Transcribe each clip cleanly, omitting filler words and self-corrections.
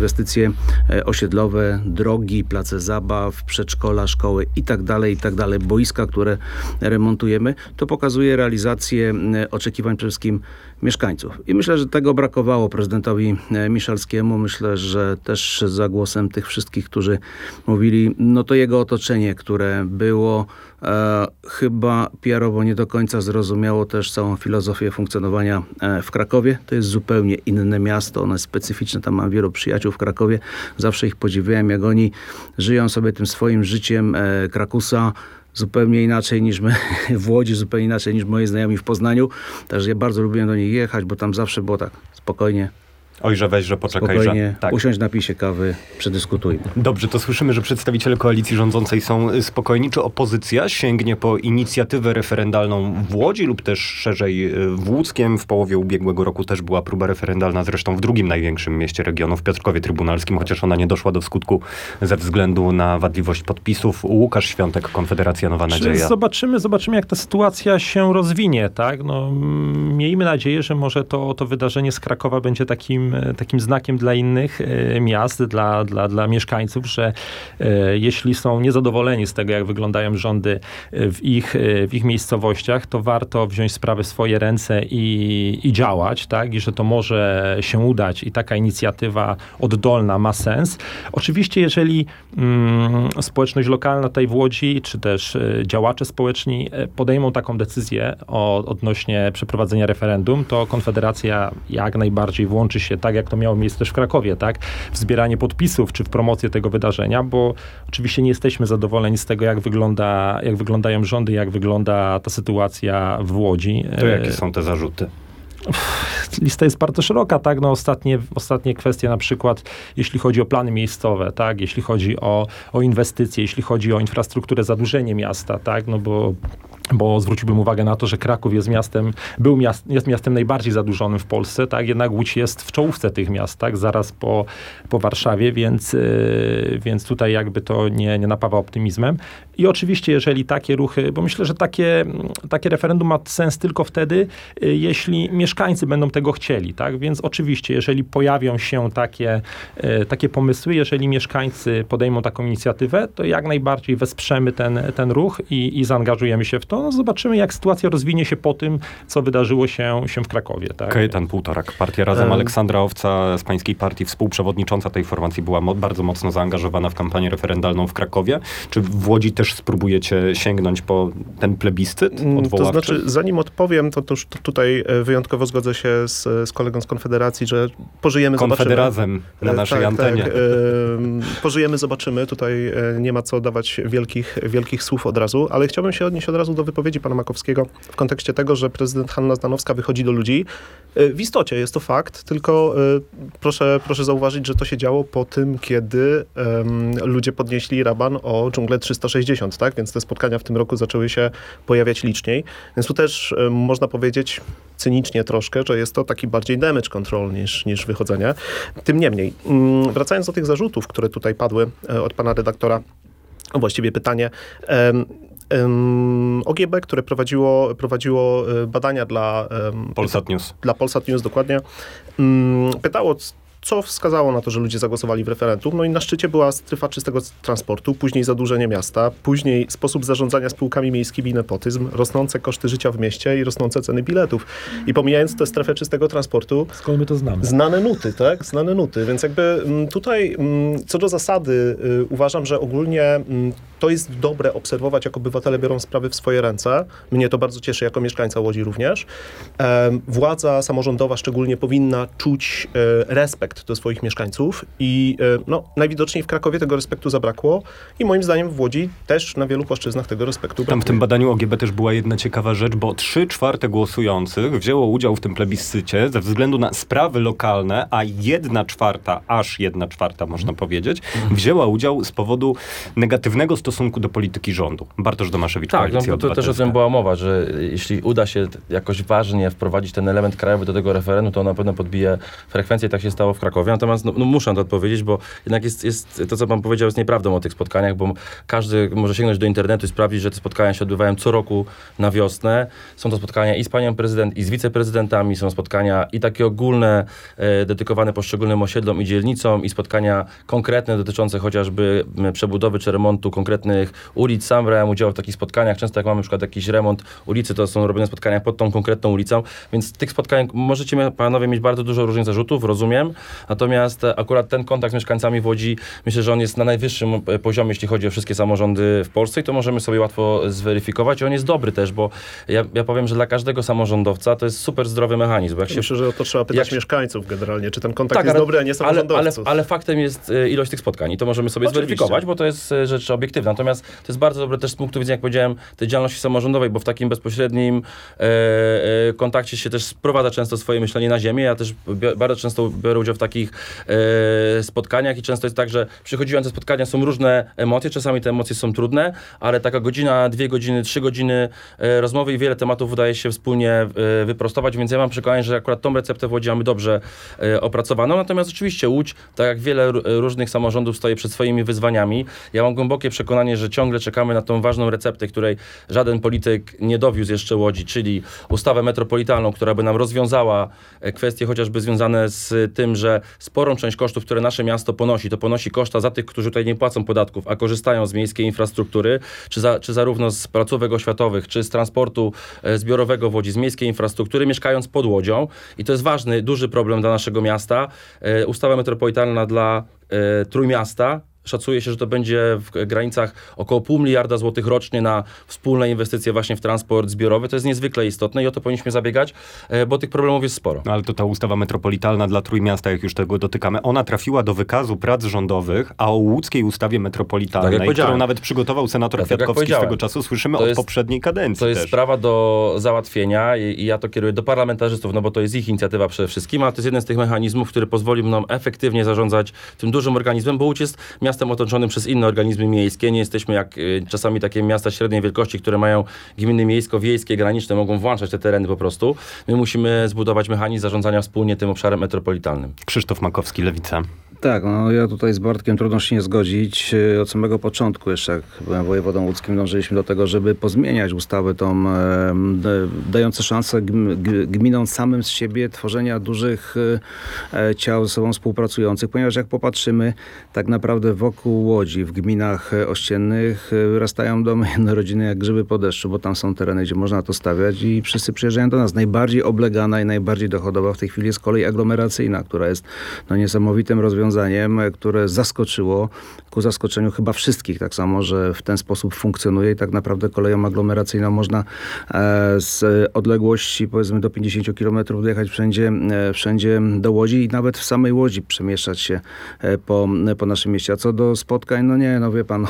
inwestycje osiedlowe, drogi, place zabaw, przedszkola, szkoły i tak dalej, boiska, które remontujemy, to pokazuje realizację oczekiwań przede wszystkim mieszkańców. I myślę, że tego brakowało prezydentowi Miszalskiemu. Myślę, że też za głosem tych wszystkich, którzy mówili, no to jego otoczenie, które było chyba PR-owo nie do końca zrozumiało też całą filozofię funkcjonowania w Krakowie. To jest zupełnie inne miasto, ono jest specyficzne, tam mam wielu przyjaciół w Krakowie. Zawsze ich podziwiałem, jak oni żyją sobie tym swoim życiem Krakusa, zupełnie inaczej niż my w Łodzi, zupełnie inaczej niż moi znajomi w Poznaniu. Także ja bardzo lubiłem do nich jechać, bo tam zawsze było tak spokojnie. Oj, że weź, że poczekaj, spokojnie, że... Tak. Usiądź, napij się kawy, przedyskutujmy. Dobrze, to słyszymy, że przedstawiciele koalicji rządzącej są spokojni. Czy opozycja sięgnie po inicjatywę referendalną w Łodzi lub też szerzej w Łódzkiem? W połowie ubiegłego roku też była próba referendalna, zresztą w drugim największym mieście regionu, w Piotrkowie Trybunalskim, chociaż ona nie doszła do skutku ze względu na wadliwość podpisów. Łukasz Świątek, Konfederacja Nowa Nadzieja. Zobaczymy, jak ta sytuacja się rozwinie, tak? No, miejmy nadzieję, że może to wydarzenie z Krakowa będzie takim znakiem dla innych miast, dla mieszkańców, że jeśli są niezadowoleni z tego, jak wyglądają rządy w ich miejscowościach, to warto wziąć sprawę w swoje ręce i działać, tak? I że to może się udać i taka inicjatywa oddolna ma sens. Oczywiście, jeżeli społeczność lokalna tutaj w Łodzi, czy też działacze społeczni podejmą taką decyzję odnośnie przeprowadzenia referendum, to Konfederacja jak najbardziej włączy się, tak jak to miało miejsce też w Krakowie, tak? W zbieranie podpisów, czy w promocję tego wydarzenia, bo oczywiście nie jesteśmy zadowoleni z tego, jak wyglądają rządy, jak wygląda ta sytuacja w Łodzi. To jakie są te zarzuty? Lista jest bardzo szeroka, tak? No ostatnie kwestie, na przykład jeśli chodzi o plany miejscowe, tak? Jeśli chodzi o inwestycje, jeśli chodzi o infrastrukturę, zadłużenie miasta, tak? No bo zwróciłbym uwagę na to, że Kraków jest miastem najbardziej zadłużonym w Polsce, tak? Jednak Łódź jest w czołówce tych miast, tak? Zaraz po Warszawie, więc tutaj jakby to nie napawa optymizmem. I oczywiście, jeżeli takie ruchy, bo myślę, że takie referendum ma sens tylko wtedy, jeśli mieszkańcy będą tego chcieli, tak? Więc oczywiście, jeżeli pojawią się takie pomysły, jeżeli mieszkańcy podejmą taką inicjatywę, to jak najbardziej wesprzemy ten ruch i zaangażujemy się w to. No zobaczymy, jak sytuacja rozwinie się po tym, co wydarzyło się w Krakowie. Tak? Kajetan Półtorak, Partia Razem. Aleksandra Owca z pańskiej partii, współprzewodnicząca tej formacji, była bardzo mocno zaangażowana w kampanię referendalną w Krakowie. Czy w Łodzi też spróbujecie sięgnąć po ten plebiscyt odwoławczy? To znaczy, zanim odpowiem, to tutaj wyjątkowo zgodzę się z kolegą z Konfederacji, że pożyjemy, zobaczymy. Konfederazem na naszej antenie. Tak. Pożyjemy, zobaczymy. Tutaj nie ma co dawać wielkich słów od razu, ale chciałbym się odnieść od razu do wypowiedzi pana Makowskiego w kontekście tego, że prezydent Hanna Zdanowska wychodzi do ludzi. W istocie jest to fakt, tylko proszę zauważyć, że to się działo po tym, kiedy ludzie podnieśli raban o dżunglę 360, tak? Więc te spotkania w tym roku zaczęły się pojawiać liczniej. Więc tu też można powiedzieć cynicznie troszkę, że jest to taki bardziej damage control niż wychodzenie. Tym niemniej, wracając do tych zarzutów, które tutaj padły od pana redaktora, właściwie pytanie, OGB, które prowadziło badania dla Polsat News. Dla Polsat News, dokładnie, pytało, co wskazało na to, że ludzie zagłosowali w referendum. No i na szczycie była strefa czystego transportu, później zadłużenie miasta, później sposób zarządzania spółkami miejskimi i nepotyzm, rosnące koszty życia w mieście i rosnące ceny biletów. I pomijając tę strefę czystego transportu... Skąd my to znamy? Znane nuty, tak? Znane nuty. Więc jakby tutaj co do zasady uważam, że ogólnie to jest dobre obserwować, jak obywatele biorą sprawy w swoje ręce. Mnie to bardzo cieszy, jako mieszkańca Łodzi również. Władza samorządowa szczególnie powinna czuć respekt do swoich mieszkańców i najwidoczniej w Krakowie tego respektu zabrakło i moim zdaniem w Łodzi też na wielu płaszczyznach tego respektu brakuje. Tam w tym badaniu OGB też była jedna ciekawa rzecz, bo 3/4 głosujących wzięło udział w tym plebiscycie ze względu na sprawy lokalne, a 1/4, aż 1/4 można powiedzieć, wzięła udział z powodu negatywnego stosunku stosunku do polityki rządu? Bartosz Domaszewicz, Tak, Koalicja no, to też o Obywatelska. tym była mowa, że jeśli uda się jakoś ważnie wprowadzić ten element krajowy do tego referendum, to na pewno podbije frekwencję. Tak się stało w Krakowie. Natomiast muszę na to odpowiedzieć, bo jednak jest to, co pan powiedział, jest nieprawdą o tych spotkaniach, bo każdy może sięgnąć do internetu i sprawdzić, że te spotkania się odbywają co roku na wiosnę. Są to spotkania i z panią prezydent, i z wiceprezydentami. Są spotkania i takie ogólne, dedykowane poszczególnym osiedlom i dzielnicom, i spotkania konkretne dotyczące chociażby przebudowy czy remontu konkretnych ulic. Sam brałem udział w takich spotkaniach. Często jak mamy na przykład jakiś remont ulicy, to są robione spotkania pod tą konkretną ulicą, więc tych spotkań możecie panowie mieć bardzo dużo różnych zarzutów, rozumiem. Natomiast akurat ten kontakt z mieszkańcami w Łodzi, myślę, że on jest na najwyższym poziomie, jeśli chodzi o wszystkie samorządy w Polsce i to możemy sobie łatwo zweryfikować. I on jest dobry też, bo ja powiem, że dla każdego samorządowca to jest super zdrowy mechanizm. Bo jak się, Myślę, że o to trzeba pytać mieszkańców generalnie, czy ten kontakt jest dobry, a nie samorządowców. ale faktem jest ilość tych spotkań i to możemy sobie zweryfikować, bo to jest rzecz obiektywna. Natomiast to jest bardzo dobre też z punktu widzenia, jak powiedziałem, tej działalności samorządowej, bo w takim bezpośrednim kontakcie się też sprowadza często swoje myślenie na ziemię. Ja też bardzo często biorę udział w takich spotkaniach i często jest tak, że przychodziłem te spotkania, są różne emocje, czasami te emocje są trudne, ale taka godzina, 2 godziny, 3 godziny rozmowy i wiele tematów udaje się wspólnie wyprostować, więc ja mam przekonanie, że akurat tą receptę w Łodzi mamy dobrze opracowaną. Natomiast oczywiście Łódź, tak jak wiele różnych samorządów, stoi przed swoimi wyzwaniami. Ja mam głębokie przekonanie, że ciągle czekamy na tą ważną receptę, której żaden polityk nie dowiózł jeszcze Łodzi, czyli ustawę metropolitalną, która by nam rozwiązała kwestie chociażby związane z tym, że sporą część kosztów, które nasze miasto ponosi, to ponosi koszta za tych, którzy tutaj nie płacą podatków, a korzystają z miejskiej infrastruktury, czy zarówno z placówek oświatowych, czy z transportu zbiorowego w Łodzi, z miejskiej infrastruktury, mieszkając pod Łodzią. I to jest ważny, duży problem dla naszego miasta. Ustawa metropolitalna dla Trójmiasta. Szacuje się, że to będzie w granicach około 0,5 miliarda złotych rocznie na wspólne inwestycje właśnie w transport zbiorowy. To jest niezwykle istotne i o to powinniśmy zabiegać, bo tych problemów jest sporo. No, ale to ta ustawa metropolitalna dla Trójmiasta, jak już tego dotykamy, ona trafiła do wykazu prac rządowych, a o łódzkiej ustawie metropolitalnej, którą nawet przygotował senator Kwiatkowski swego czasu, słyszymy od poprzedniej kadencji. To jest też sprawa do załatwienia i ja to kieruję do parlamentarzystów, no bo to jest ich inicjatywa przede wszystkim, ale to jest jeden z tych mechanizmów, który pozwoli nam efektywnie zarządzać tym dużym organizmem, bo Łódź jest miastem otoczonym przez inne organizmy miejskie. Nie jesteśmy jak czasami takie miasta średniej wielkości, które mają gminy miejsko-wiejskie, graniczne, mogą włączać te tereny po prostu. My musimy zbudować mechanizm zarządzania wspólnie tym obszarem metropolitalnym. Krzysztof Makowski, Lewica. Tak, no ja tutaj z Bartkiem trudno się nie zgodzić. Od samego początku, jeszcze jak byłem wojewodą łódzkim, dążyliśmy do tego, żeby pozmieniać ustawę tą dającą szansę gminom samym z siebie tworzenia dużych ciał ze sobą współpracujących, ponieważ jak popatrzymy, tak naprawdę wokół Łodzi, w gminach ościennych wyrastają domy jednorodzinne jak grzyby po deszczu, bo tam są tereny, gdzie można to stawiać i wszyscy przyjeżdżają do nas. Najbardziej oblegana i najbardziej dochodowa w tej chwili jest kolej aglomeracyjna, która jest niesamowitym rozwiązaniem, które zaskoczyło, ku zaskoczeniu chyba wszystkich, tak samo, że w ten sposób funkcjonuje i tak naprawdę koleją aglomeracyjną można z odległości powiedzmy do 50 km dojechać wszędzie do Łodzi i nawet w samej Łodzi przemieszczać się po naszym mieście. A co do spotkań, wie pan,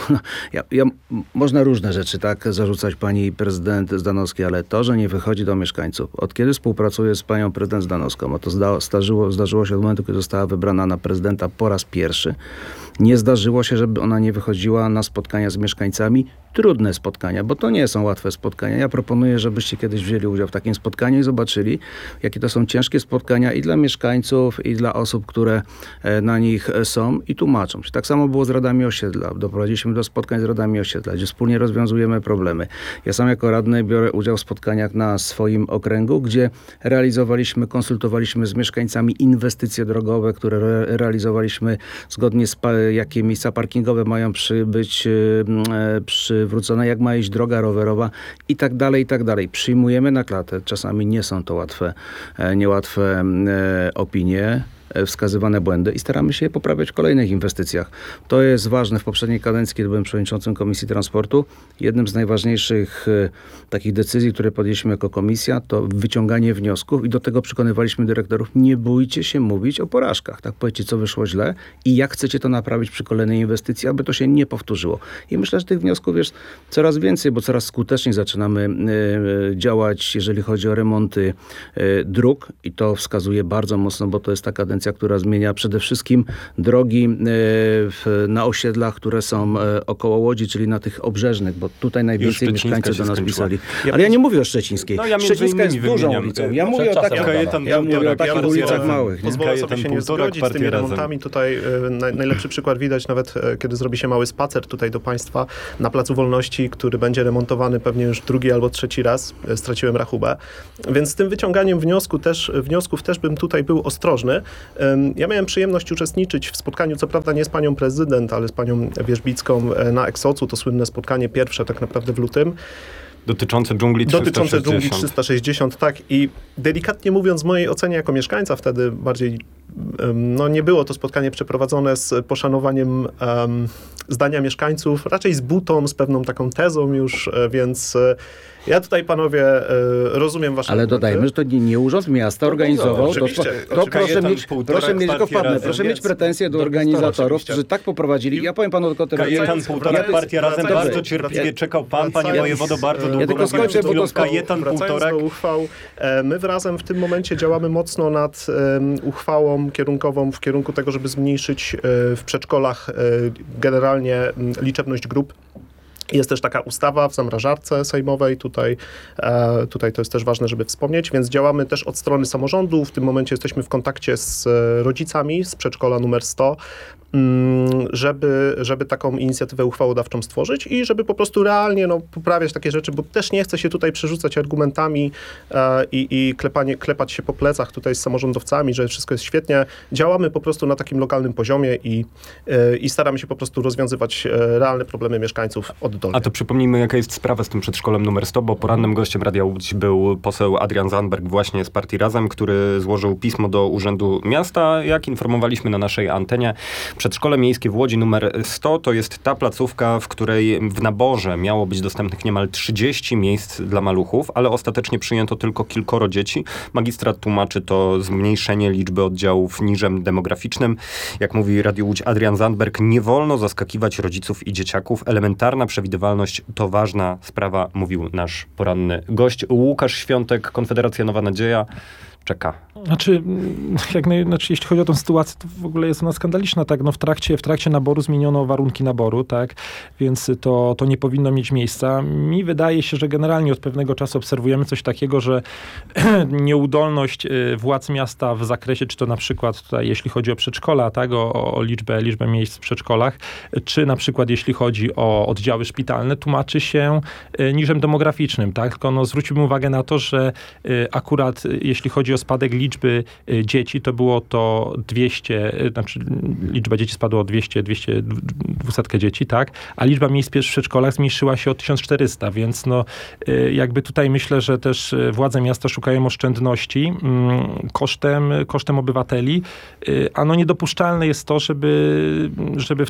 można różne rzeczy tak zarzucać pani prezydent Zdanowskiej, ale to, że nie wychodzi do mieszkańców, od kiedy współpracuje z panią prezydent Zdanowską, a to zdarzyło się od momentu, kiedy została wybrana na prezydenta po raz pierwszy, nie zdarzyło się, żeby ona nie wychodziła na spotkania z mieszkańcami. Trudne spotkania, bo to nie są łatwe spotkania. Ja proponuję, żebyście kiedyś wzięli udział w takim spotkaniu i zobaczyli, jakie to są ciężkie spotkania i dla mieszkańców, i dla osób, które na nich są i tłumaczą. Tak samo było z radami osiedla. Doprowadziliśmy do spotkań z radami osiedla, gdzie wspólnie rozwiązujemy problemy. Ja sam jako radny biorę udział w spotkaniach na swoim okręgu, gdzie konsultowaliśmy z mieszkańcami inwestycje drogowe, które realizowaliśmy zgodnie z jakie miejsca parkingowe mają być przywrócone, jak ma iść droga rowerowa i tak dalej, i tak dalej. Przyjmujemy na klatę. Czasami nie są to niełatwe opinie, wskazywane błędy i staramy się je poprawiać w kolejnych inwestycjach. To jest ważne. W poprzedniej kadencji, kiedy byłem przewodniczącym Komisji Transportu, jednym z najważniejszych takich decyzji, które podjęliśmy jako komisja, to wyciąganie wniosków i do tego przekonywaliśmy dyrektorów, nie bójcie się mówić o porażkach. Tak, powiedzcie, co wyszło źle i jak chcecie to naprawić przy kolejnej inwestycji, aby to się nie powtórzyło. I myślę, że tych wniosków jest coraz więcej, bo coraz skuteczniej zaczynamy działać, jeżeli chodzi o remonty dróg i to wskazuje bardzo mocno, bo to jest ta kadencja, inwestycja, która zmienia przede wszystkim drogi na osiedlach, które są około Łodzi, czyli na tych obrzeżnych, bo tutaj najwięcej Szczecińska mieszkańców do się nas skończyła. pisali. Ale ja nie mówię o Szczecińskiej. No, ja między Szczecińska jest innymi dużą wymieniam. ulicą. Ja mówię o Przed takich, czasem ja mówię o takich ulicach małych. Nie? Pozwolę sobie się nie zgodzić z tymi remontami. Tutaj najlepszy przykład widać nawet, kiedy zrobi się mały spacer tutaj do państwa na Placu Wolności, który będzie remontowany pewnie już drugi albo trzeci raz. Straciłem rachubę. Więc z tym wyciąganiem wniosków też bym tutaj był ostrożny. Ja miałem przyjemność uczestniczyć w spotkaniu, co prawda nie z panią prezydent, ale z panią Wierzbicką na Eksocu. To słynne spotkanie pierwsze tak naprawdę w lutym. Dotyczące dżungli 360. Dotyczące dżungli 360, tak. I delikatnie mówiąc, w mojej ocenie jako mieszkańca wtedy bardziej, nie było to spotkanie przeprowadzone z poszanowaniem zdania mieszkańców, raczej z butą, z pewną taką tezą już, więc ja tutaj, panowie, rozumiem wasze Ale argumenty. dodajmy, że to nie Urząd Miasta organizował. oczywiście. To proszę mieć tylko wpadnę. Proszę mieć Więc pretensje do do organizatorów, oczywiście. którzy tak poprowadzili. Ja powiem panu tylko tyle. Kajetan Półtorak, Partia Razem, wracając- bardzo cierpliwie czekał pan, panie wracając- wojewodo, bardzo długo. Ja tylko mówiłem skończę, przed bo chwilą to Kajetan Wracając Półtorak. do uchwał, my w Razem w tym momencie działamy mocno nad uchwałą kierunkową w kierunku tego, żeby zmniejszyć w przedszkolach generalnie liczebność grup. Jest też taka ustawa w zamrażarce sejmowej, tutaj to jest też ważne, żeby wspomnieć, więc działamy też od strony samorządu. W tym momencie jesteśmy w kontakcie z rodzicami z przedszkola numer 100, żeby taką inicjatywę uchwałodawczą stworzyć i żeby po prostu realnie poprawiać takie rzeczy, bo też nie chcę się tutaj przerzucać argumentami i klepać się po plecach tutaj z samorządowcami, że wszystko jest świetnie. Działamy po prostu na takim lokalnym poziomie i staramy się po prostu rozwiązywać realne problemy mieszkańców oddolnie. A to przypomnijmy, jaka jest sprawa z tym przedszkolem numer 100, bo porannym gościem Radia Łódź był poseł Adrian Zandberg właśnie z Partii Razem, który złożył pismo do Urzędu Miasta. Jak informowaliśmy na naszej antenie, przedszkole miejskie w Łodzi numer 100 to jest ta placówka, w której w naborze miało być dostępnych niemal 30 miejsc dla maluchów, ale ostatecznie przyjęto tylko kilkoro dzieci. Magistrat tłumaczy to zmniejszenie liczby oddziałów niżem demograficznym. Jak mówi Radio Łódź Adrian Zandberg, nie wolno zaskakiwać rodziców i dzieciaków. Elementarna przewidywalność to ważna sprawa, mówił nasz poranny gość. Łukasz Świątek, Konfederacja Nowa Nadzieja, czeka. Jeśli chodzi o tę sytuację, to w ogóle jest ona skandaliczna, tak? W trakcie naboru zmieniono warunki naboru, tak? Więc to nie powinno mieć miejsca. Mi wydaje się, że generalnie od pewnego czasu obserwujemy coś takiego, że nieudolność władz miasta w zakresie, czy to na przykład tutaj, jeśli chodzi o przedszkola, tak? O liczbę miejsc w przedszkolach, czy na przykład jeśli chodzi o oddziały szpitalne, tłumaczy się niżem demograficznym, tak? Tylko zwróćmy uwagę na to, że akurat jeśli chodzi o spadek liczby dzieci, to było to 200, liczba dzieci spadła o 200 dzieci, tak? A liczba miejsc w przedszkolach zmniejszyła się o 1400, więc jakby tutaj myślę, że też władze miasta szukają oszczędności kosztem obywateli, a niedopuszczalne jest to, żeby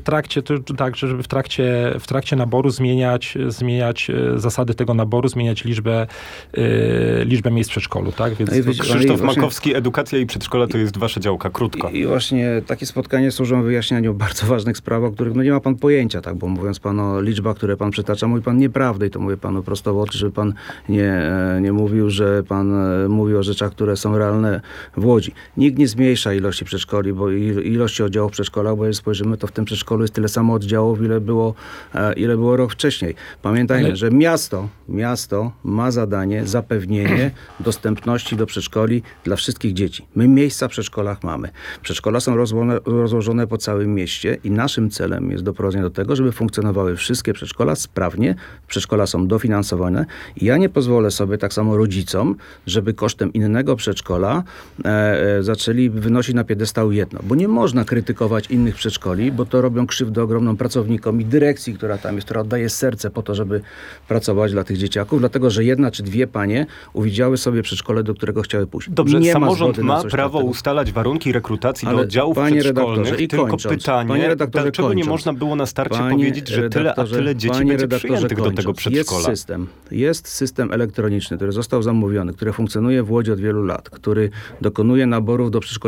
w trakcie naboru zmieniać zasady tego naboru, zmieniać liczbę miejsc w przedszkolu, tak? Więc Krzysztof Makowski, edukacja i przedszkola to jest wasza działka, krótko. I właśnie takie spotkania służą wyjaśnianiu bardzo ważnych spraw, o których nie ma pan pojęcia, tak? Bo mówiąc pan o liczbach, które pan przytacza, mówi pan nieprawdę i to mówię panu prosto w oczy, żeby pan nie mówił, że pan mówi o rzeczach, które są realne w Łodzi. Nikt nie zmniejsza ilości przedszkoli, bo ilości oddziałów w przedszkolach, bo jak spojrzymy, to w tym przedszkolu jest tyle samo oddziałów, ile było rok wcześniej. Pamiętajmy, że miasto ma zadanie zapewnienie dostępności do przedszkoli dla wszystkich dzieci. My miejsca w przedszkolach mamy. Przedszkola są rozłożone po całym mieście i naszym celem jest doprowadzenie do tego, żeby funkcjonowały wszystkie przedszkola sprawnie. Przedszkola są dofinansowane i ja nie pozwolę sobie, tak samo rodzicom, żeby kosztem innego przedszkola zaczęli wynosić na piedestał jedno. Bo nie można krytykować innych przedszkoli, bo to robią krzywdę ogromną pracownikom i dyrekcji, która tam jest, która oddaje serce po to, żeby pracować dla tych dzieciaków, dlatego, że jedna czy dwie panie uwidziały sobie przedszkole, do którego chciały pójść. Dobrze, nie samorząd ma prawo takiego. ustalać warunki rekrutacji do Ale, oddziałów panie przedszkolnych, redaktorze, i tylko kończąc, pytanie, panie redaktorze, dlaczego nie kończąc. można było na starcie Panie powiedzieć, że tyle a tyle dzieci będzie przyjętych do tego przedszkola? Jest system elektroniczny, który został zamówiony, który funkcjonuje w Łodzi od wielu lat, który dokonuje naborów do przedszkoli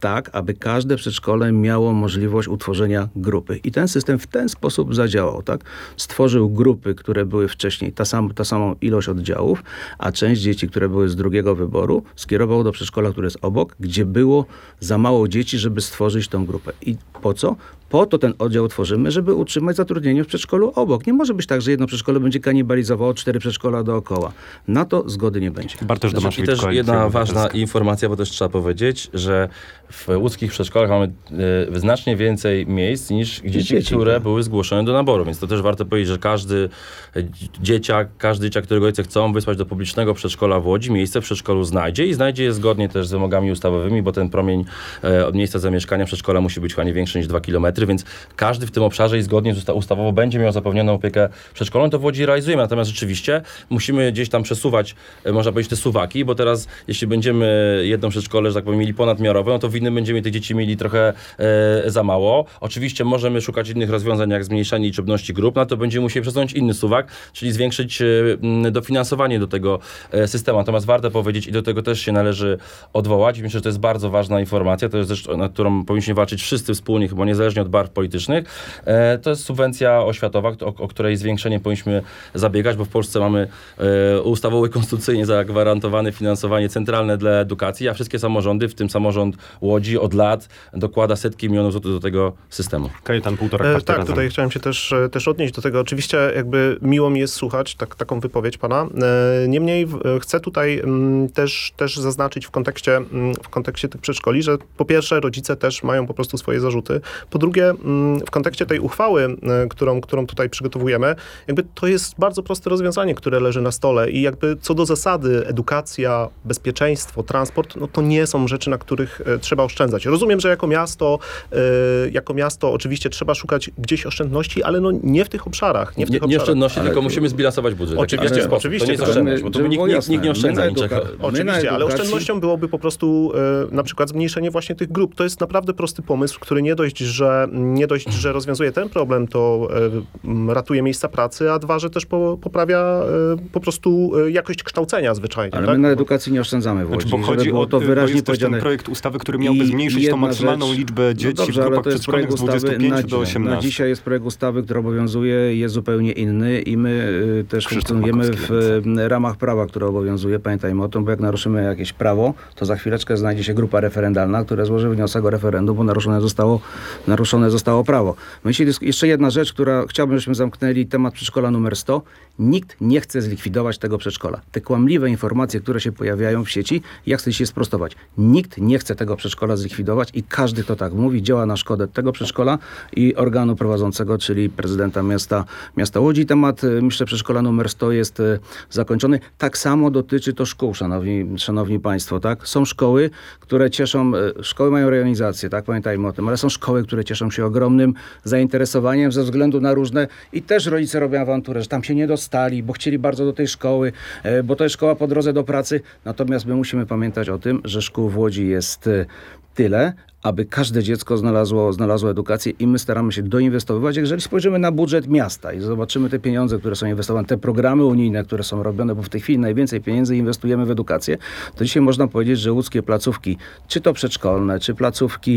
tak, aby każde przedszkole miało możliwość utworzenia grupy. I ten system w ten sposób zadziałał, tak? Stworzył grupy, które były wcześniej ta samą ilość oddziałów, a część dzieci, które były z drugiego wyboru, skierował do przedszkola, które jest obok, gdzie było za mało dzieci, żeby stworzyć tą grupę. I po co? Po to ten oddział tworzymy, żeby utrzymać zatrudnienie w przedszkolu obok. Nie może być tak, że jedno przedszkole będzie kanibalizowało 4 przedszkola dookoła. Na to zgody nie będzie. Bartosz I Domaszewicz, też Koalicja jedna ważna Obywatelska. informacja, bo też trzeba powiedzieć, że w łódzkich przedszkolach mamy znacznie więcej miejsc niż dzieci, które były zgłoszone do naboru. Więc to też warto powiedzieć, że każdy dzieciak, którego rodzice chcą wysłać do publicznego przedszkola w Łodzi, miejsce w przedszkolu znajdzie i znajdzie je zgodnie też z wymogami ustawowymi, bo ten promień od miejsca zamieszkania przedszkola musi być chyba nie większy niż 2 km, więc każdy w tym obszarze i zgodnie z ustawowo będzie miał zapewnioną opiekę przedszkolną. To w Łodzi realizujemy. Natomiast rzeczywiście musimy gdzieś tam przesuwać, można powiedzieć, te suwaki, bo teraz jeśli będziemy jedno przedszkole, że tak powiem, mieli ponadmiarowe, no to w innym będziemy tych dzieci mieli trochę za mało. Oczywiście możemy szukać innych rozwiązań, jak zmniejszanie liczebności grup, no to będziemy musieli przesunąć inny suwak, czyli zwiększyć dofinansowanie do tego systemu. Natomiast warto powiedzieć i do tego też się należy odwołać. Myślę, że to jest bardzo ważna informacja, to jest też, nad którą powinniśmy walczyć wszyscy wspólnie, chyba niezależnie od barw politycznych. To jest subwencja oświatowa, o której zwiększenie powinniśmy zabiegać, bo w Polsce mamy ustawowo i konstytucyjnie zagwarantowane finansowanie centralne dla edukacji, a wszystkie samorządy, w tym samorząd Łodzi od lat dokłada setki milionów złotych do tego systemu. Kajetan, 1,5 kwarty Tak, razem. tutaj chciałem się też odnieść do tego. Oczywiście jakby miło mi jest słuchać taką wypowiedź pana. Niemniej chcę tutaj też zaznaczyć w kontekście tych przedszkoli, że po pierwsze rodzice też mają po prostu swoje zarzuty. Po drugie, w kontekście tej uchwały, którą tutaj przygotowujemy, jakby to jest bardzo proste rozwiązanie, które leży na stole i jakby co do zasady edukacja, bezpieczeństwo, transport, no to nie są rzeczy, na których trzeba oszczędzać. Rozumiem, że jako miasto oczywiście trzeba szukać gdzieś oszczędności, ale no nie w tych obszarach. Nie oszczędności, tylko musimy zbilansować budżet. Oczywiście, W jaki sposób? oczywiście, To nie jest tylko oszczędność, bo tu nikt nie oszczędza niczego. Oczywiście, ale oszczędnością byłoby po prostu na przykład zmniejszenie właśnie tych grup. To jest naprawdę prosty pomysł, który nie dość, że rozwiązuje ten problem, to ratuje miejsca pracy, a dwa, że też poprawia po prostu jakość kształcenia zwyczajnie. Ale tak? my na edukacji nie oszczędzamy w Łodzi. Bo chodzi było o to to wyraźnie jest też ten powiedziane. projekt ustawy, który miałby zmniejszyć tą jedna maksymalną rzecz- liczbę dzieci dobrze, w ale grupach to jest przedszkolnych z projekt ustawy 25 do na 18. dzisiaj jest projekt ustawy, który obowiązuje, jest zupełnie inny i my też Krzysztof funkcjonujemy Makowski, w ramach prawa, które obowiązuje. Pamiętajmy o tym, bo jak naruszymy jakieś prawo, to za chwileczkę znajdzie się grupa referendalna, która złoży wniosek o referendum, bo naruszone zostało prawo. Jeszcze jedna rzecz, która chciałbym, żebyśmy zamknęli temat przedszkola numer 100. Nikt nie chce zlikwidować tego przedszkola. Te kłamliwe informacje, które się pojawiają w sieci, ja chcę się sprostować. Nikt nie chce tego przedszkola zlikwidować i każdy, kto tak mówi, działa na szkodę tego przedszkola i organu prowadzącego, czyli prezydenta miasta Łodzi. Temat, myślę, przedszkola numer 100 jest zakończony. Tak samo dotyczy to szkół, szanowni państwo, tak? Są szkoły, które szkoły mają rejonizację, tak? Pamiętajmy o tym, ale są szkoły, które cieszą się ogromnym zainteresowaniem ze względu na różne i też rodzice robią awanturę, że tam się nie dostali, bo chcieli bardzo do tej szkoły, bo to jest szkoła po drodze do pracy. Natomiast my musimy pamiętać o tym, że szkół w Łodzi jest tyle, aby każde dziecko znalazło edukację i my staramy się doinwestowywać. Jeżeli spojrzymy na budżet miasta i zobaczymy te pieniądze, które są inwestowane, te programy unijne, które są robione, bo w tej chwili najwięcej pieniędzy inwestujemy w edukację, to dzisiaj można powiedzieć, że łódzkie placówki, czy to przedszkolne, czy placówki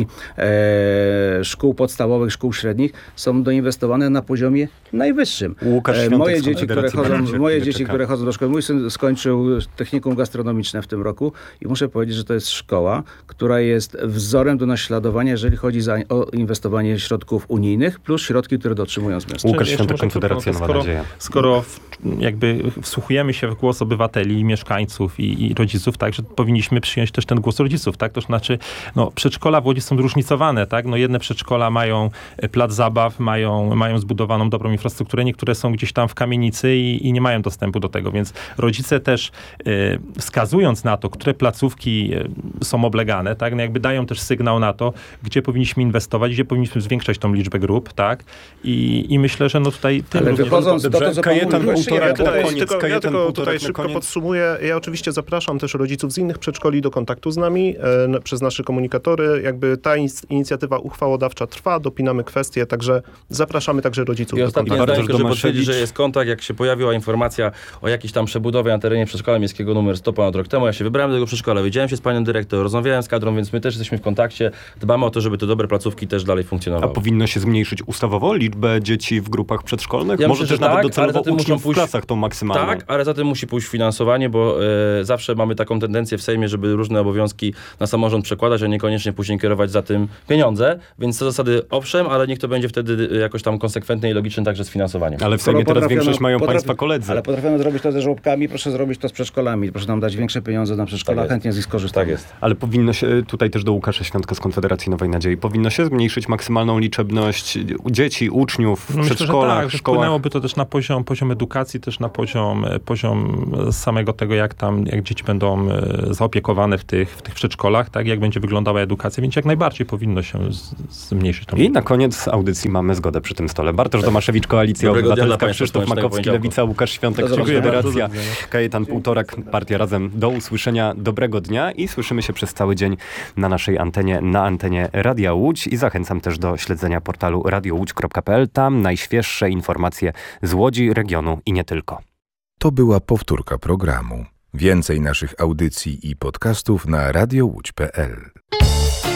szkół podstawowych, szkół średnich, są doinwestowane na poziomie najwyższym. Łukasz Świątek Moje z dzieci, które chodzą do szkoły, mój syn skończył technikum gastronomiczne w tym roku i muszę powiedzieć, że to jest szkoła, która jest wzorem do naśladowania, jeżeli chodzi o inwestowanie środków unijnych, plus środki, które dotrzymują z miasta. Łukasz Jeszcze Świątek, może Konfederacja krótko, Nowa Nadzieja. Skoro jakby wsłuchujemy się w głos obywateli, mieszkańców i rodziców, tak, że powinniśmy przyjąć też ten głos rodziców, tak? To znaczy, przedszkola w Łodzi są zróżnicowane, tak? Jedne przedszkola mają plac zabaw, mają zbudowaną dobrą infrastrukturę, niektóre są gdzieś tam w kamienicy i nie mają dostępu do tego, więc rodzice też wskazując na to, które placówki są oblegane, tak? Jakby dają też sygnał na to, gdzie powinniśmy inwestować, gdzie powinniśmy zwiększać tą liczbę grup, tak? I myślę, że tutaj Ale wychodząc do tego, co Kajetan, pan mówi, półtora, Ja tylko tutaj na szybko koniec. podsumuję. Ja oczywiście zapraszam też rodziców z innych przedszkoli do kontaktu z nami przez nasze komunikatory. Jakby ta inicjatywa uchwałodawcza trwa, dopinamy kwestie, także zapraszamy także rodziców I do ostatnie kontaktu. Bartosz zdanie, żeby Domaszewicz. potwierdzić, że jest kontakt, jak się pojawiła informacja o jakiejś tam przebudowie na terenie przedszkola miejskiego numer 100 ponad rok temu, ja się wybrałem do tego przedszkola, widziałem się z panią dyrektor, rozmawiałem z kadrą, więc my też jesteśmy w kontakcie, dbamy o to, żeby te dobre placówki też dalej A funkcjonowały. powinno się zmniejszyć ustawowo liczbę dzieci w grupach przedszkolnych? Ja Może myślę, też że nawet tak, ale docelowo za tym muszą uczniów w pójść- klasach tą maksymalną. Tak, ale za tym musi pójść finansowanie, bo zawsze mamy taką tendencję w Sejmie, żeby różne obowiązki na samorząd przekładać, a niekoniecznie później kierować za tym pieniądze, więc te zasady owszem, ale niech to będzie wtedy jakoś tam konsekwentne i logiczne także z finansowaniem. Ale w Sejmie teraz większość mają państwa koledzy. Ale potrafiono zrobić to ze żłobkami, proszę zrobić to z przedszkolami. Proszę nam dać większe pieniądze na przedszkola, jest. chętnie z nich skorzystamy. Tak jest. Ale powinno się, tutaj też do Łukasza Świątka z Konfederacji Nowej Nadziei, powinno się zmniejszyć maksymalną liczebność dzieci, uczniów w Myślę, że przedszkolach, tak, że szkołach. wpłynęłoby to też na poziom edukacji, też na poziom samego tego, jak dzieci będą zaopiekowane w tych przedszkolach, tak, jak będzie wyglądała edukacja, więc jak najbardziej powinno się zmniejszyć tą I na koniec audycji mamy zgodę przy tym stole. Bartosz Domaszewicz, Koalicja Dobrego dnia dla Obywatelska, państwa, Krzysztof słonecznego Makowski, poniedziałku. Lewica, Łukasz Świątek, Do zobaczenia. Konfederacja, Kajetan Półtorak, Partia Razem. Do usłyszenia, dobrego dnia i słyszymy się przez cały dzień na naszej antenie, na antenie Radia Łódź i zachęcam też do śledzenia portalu radiołódź.pl. Tam najświeższe informacje z Łodzi, regionu i nie tylko. To była powtórka programu. Więcej naszych audycji i podcastów na radiołódź.pl.